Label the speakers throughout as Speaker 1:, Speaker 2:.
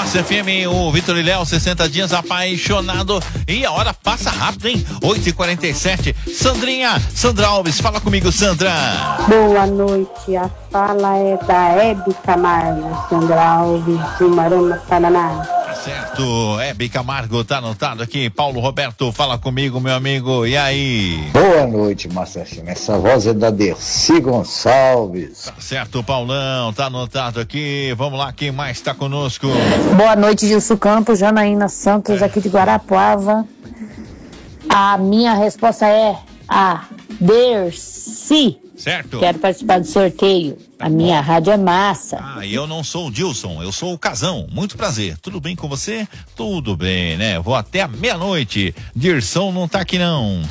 Speaker 1: Massa FM, o Vitor e Léo, 60 dias apaixonado. E a hora passa rápido, hein? 8h47. Sandra Alves, fala comigo, Sandra.
Speaker 2: Boa noite, a fala é da Hebe Camargo, Sandra Alves, de Marona, Paraná.
Speaker 1: Certo, Hebe Camargo, tá anotado aqui. Paulo Roberto, fala comigo, meu amigo, e aí?
Speaker 3: Boa noite, Massa FM, essa voz é da Dercy Gonçalves.
Speaker 1: Tá certo, Paulão, tá anotado aqui. Vamos lá, quem mais tá conosco?
Speaker 4: Boa noite, Gilson Campos, Janaína Santos, aqui de Guarapuava. A minha resposta é a Dercy.
Speaker 1: Certo.
Speaker 4: Quero participar do sorteio. A minha rádio é massa.
Speaker 1: E eu não sou o Dilson, eu sou o Casão. Muito prazer. Tudo bem com você? Tudo bem, né? Vou até a meia-noite. Dirson não tá aqui, não.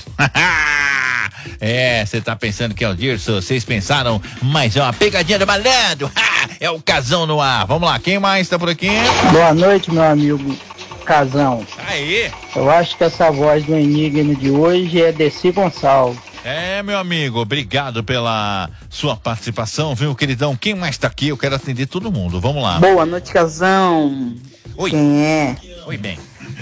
Speaker 1: Você tá pensando que é o Dirson? Vocês pensaram, mas é uma pegadinha do malandro. É o Casão no ar. Vamos lá, quem mais tá por aqui?
Speaker 5: Boa noite, meu amigo Casão.
Speaker 1: Aí.
Speaker 5: Eu acho que essa voz do enigma de hoje é Dercy Gonçalves.
Speaker 1: Meu amigo, obrigado pela sua participação, viu, queridão? Quem mais tá aqui? Eu quero atender todo mundo, vamos lá.
Speaker 5: Boa noite, Casão.
Speaker 1: Oi.
Speaker 5: Quem é?
Speaker 1: Oi, bem.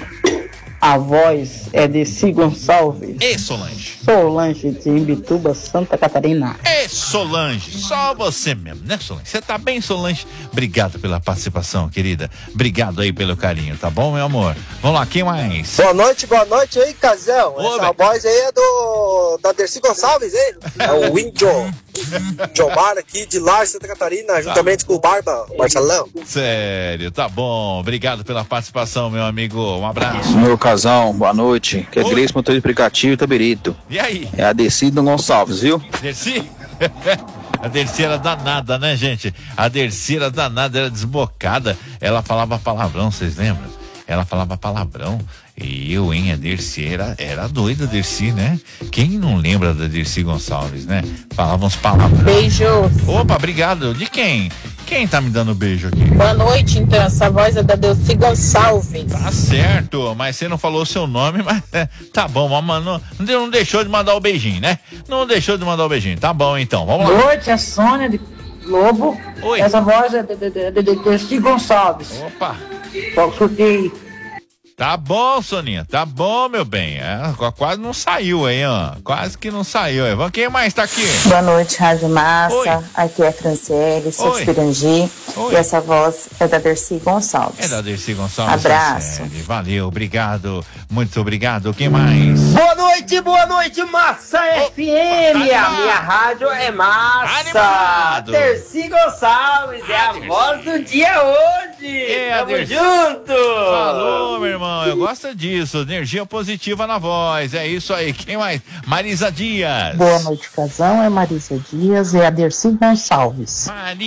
Speaker 5: A voz é Dercy Gonçalves.
Speaker 1: E Solange?
Speaker 5: Solange de Imbituba, Santa Catarina.
Speaker 1: E Solange, só você mesmo, né, Solange? Você tá bem, Solange? Obrigado pela participação, querida. Obrigado aí pelo carinho, tá bom, meu amor? Vamos lá, quem mais?
Speaker 6: Boa noite aí, Casão. Essa voz aí é da Dercy Gonçalves, hein? É o Índio Jomar aqui de Lar, Santa Catarina, juntamente com o Barba, Marcelão.
Speaker 1: Sério, tá bom. Obrigado pela participação, meu amigo. Um abraço.
Speaker 7: Meu Casão, boa noite. Que é Grace, motorista de aplicativo Itabirito.
Speaker 1: E aí?
Speaker 7: É a Dercy Gonçalves, viu?
Speaker 1: Dercy? A Dercy era danada, né, gente? A Dercy era danada, era desbocada. Ela falava palavrão, vocês lembram? Ela falava palavrão. E eu, hein? A Dercy era doida, a Dercy, né? Quem não lembra da Dercy Gonçalves, né? Falava uns palavrões.
Speaker 4: Beijo.
Speaker 1: Opa, obrigado. De quem? Quem tá me dando beijo aqui?
Speaker 4: Boa noite, então. Essa voz é da Dercy Gonçalves.
Speaker 1: Tá certo, mas você não falou o seu nome, mas tá bom, mas não deixou de mandar o beijinho, né? Não deixou de mandar o beijinho. Tá bom, então. Vamos lá.
Speaker 5: Boa noite, é Sônia de Lobo.
Speaker 1: Oi.
Speaker 5: Essa voz é de Dercy Gonçalves.
Speaker 1: Opa.
Speaker 5: Qual sorteio?
Speaker 1: Tá bom, Soninha, tá bom, meu bem. Quase não saiu aí, ó. Quase que não saiu aí. Quem mais tá aqui?
Speaker 4: Boa noite, Rádio Massa.
Speaker 1: Oi.
Speaker 4: Aqui é Franciele, sou de Pirangi. E essa voz é da Dercy Gonçalves.
Speaker 1: É da Dercy Gonçalves.
Speaker 4: Abraço.
Speaker 1: Franciele. Valeu, obrigado. Muito obrigado. Quem mais?
Speaker 6: Boa noite, Massa FM. A minha rádio é Massa.
Speaker 1: Animado.
Speaker 6: Dercy Gonçalves é a voz do dia hoje. Tamo junto.
Speaker 1: Falou, meu irmão. Eu gosto disso. Energia positiva na voz. É isso aí. Quem mais? Marisa Dias.
Speaker 4: Boa noite, Casão. É Marisa Dias e a Dercy Gonçalves.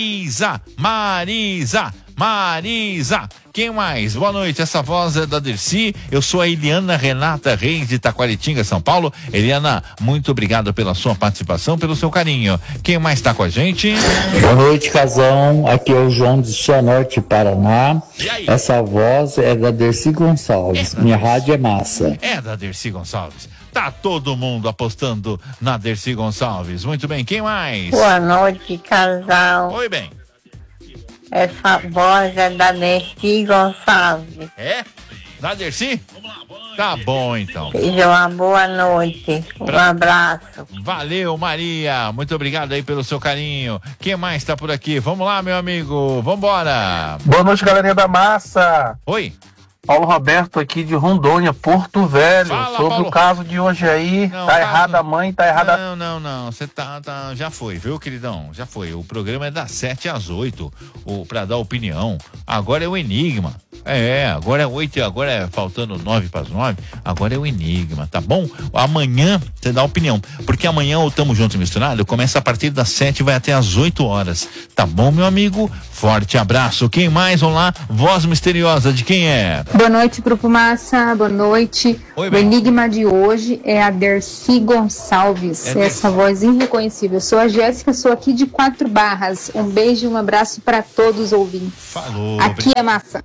Speaker 4: Marisa. Quem mais? Boa noite, essa voz é da Dercy. Eu sou a Eliana Renata Reis de Taquaritinga, São Paulo. Eliana, muito obrigado pela sua participação, pelo seu carinho. Quem mais está com a gente?
Speaker 3: Boa noite, Casão. Aqui é o João de Cianorte, Paraná. Essa voz é da Dercy Gonçalves. Minha rádio é massa.
Speaker 1: É da Dercy Gonçalves. Tá todo mundo apostando na Dercy Gonçalves. Muito bem, quem mais?
Speaker 4: Boa noite, Casão.
Speaker 1: Oi, bem.
Speaker 4: Essa voz é da Dercy Gonçalves.
Speaker 1: É? Da Dercy? Tá bom, então.
Speaker 4: Uma boa noite. Um abraço.
Speaker 1: Valeu, Maria. Muito obrigado aí pelo seu carinho. Quem mais tá por aqui? Vamos lá, meu amigo. Vambora.
Speaker 8: Boa noite, galerinha da massa.
Speaker 1: Oi.
Speaker 8: Paulo Roberto aqui de Rondônia, Porto Velho.
Speaker 1: Fala,
Speaker 8: sobre
Speaker 1: Paulo.
Speaker 8: O caso de hoje aí,
Speaker 1: Não,
Speaker 8: tá
Speaker 1: caso-
Speaker 8: errada a mãe, tá errada...
Speaker 1: Não. Você tá, já foi, viu, queridão? Já foi. O programa é das 7 às 8, pra dar opinião. Agora é o Enigma. Agora é 8, agora é faltando 9 para as 9. Agora é o Enigma, tá bom? Amanhã você dá opinião. Porque amanhã o Tamo Junto e Misturado começa a partir das 7 e vai até às 8 horas. Tá bom, meu amigo? Forte abraço. Quem mais? Vamos lá. Voz misteriosa de quem é?
Speaker 2: Boa noite, Grupo Massa. Boa noite.
Speaker 1: Oi,
Speaker 2: O
Speaker 1: bem.
Speaker 2: enigma de hoje é a Dercy Gonçalves.
Speaker 1: É
Speaker 2: Essa voz irreconhecível. Sou a Jéssica, sou aqui de 4 Barras. Um beijo e um abraço para todos os ouvintes.
Speaker 1: Falou.
Speaker 2: Aqui é massa.
Speaker 1: Aqui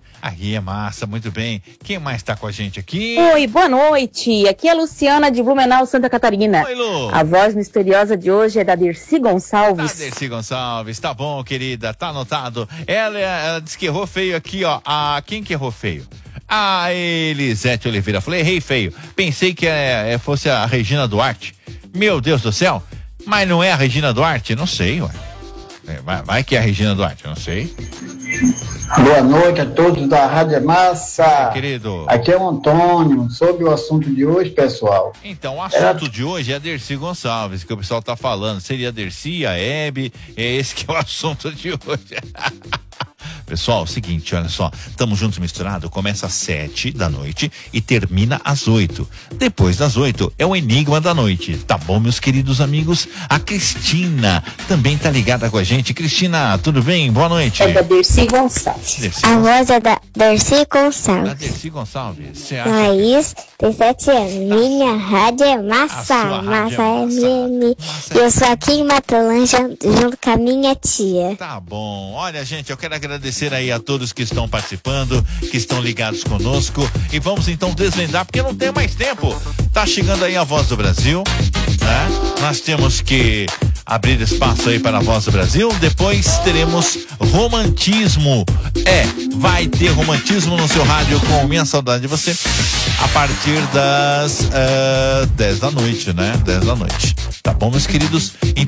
Speaker 1: Aí é massa, muito bem. Quem mais tá com a gente aqui?
Speaker 9: Oi, boa noite. Aqui é a Luciana de Blumenau, Santa Catarina.
Speaker 1: Oi, Lu.
Speaker 9: A voz misteriosa de hoje é da Dercy Gonçalves.
Speaker 1: Dercy Gonçalves, tá bom, querida, tá anotado. Ela disse que errou feio aqui, ó. Quem que errou feio? A Elisete Oliveira. Falei, errei feio. Pensei que fosse a Regina Duarte. Meu Deus do céu. Mas não é a Regina Duarte? Não sei, ué. Vai que é a Regina Duarte, eu não sei.
Speaker 10: Boa noite a todos da Rádio Massa.
Speaker 1: Querido.
Speaker 10: Aqui é o Antônio, sobre o assunto de hoje, pessoal.
Speaker 1: Então, o assunto de hoje é a Dercy Gonçalves, que o pessoal tá falando. Seria a Dercy, a Hebe, é esse que é o assunto de hoje. Pessoal, é o seguinte, olha só, estamos juntos misturado, começa às 7 da noite e termina às 8. Depois das 8 é o Enigma da Noite, tá bom, meus queridos amigos? A Cristina também tá ligada com a gente. Cristina, tudo bem? Boa noite.
Speaker 2: É da Dercy Gonçalves.
Speaker 11: A voz é da Dercy Gonçalves.
Speaker 1: Da Dercy Gonçalves. Você acha?
Speaker 11: Laís, tem 7 anos. Minha rádio é Massa. Massa FM. E eu sou aqui em Matolândia, junto com a minha tia.
Speaker 1: Tá bom. Olha, gente, eu quero agradecer aí a todos que estão participando, que estão ligados conosco, e vamos então desvendar, porque não tem mais tempo. Tá chegando aí a Voz do Brasil, né? Nós temos que abrir espaço aí para a Voz do Brasil. Depois teremos romantismo. Vai ter romantismo no seu rádio com Minha Saudade de Você a partir das 10 da noite, né? 10 da noite. Tá bom, meus queridos?